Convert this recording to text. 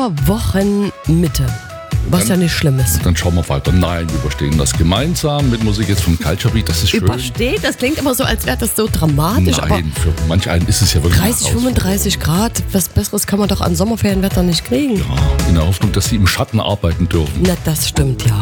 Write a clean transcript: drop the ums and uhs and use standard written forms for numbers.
Sommerwochenmitte. Was ja nicht schlimm ist. Dann schauen wir weiter. Nein, wir überstehen das gemeinsam mit Musik jetzt vom Culture Beat. Das ist schön. Übersteht? Das klingt immer so, als wäre das so dramatisch. Nein, aber für manch einen ist es ja wirklich 30, 35 Grad, was Besseres kann man doch an Sommerferienwetter nicht kriegen. Ja, in der Hoffnung, dass sie im Schatten arbeiten dürfen. Na, das stimmt, ja.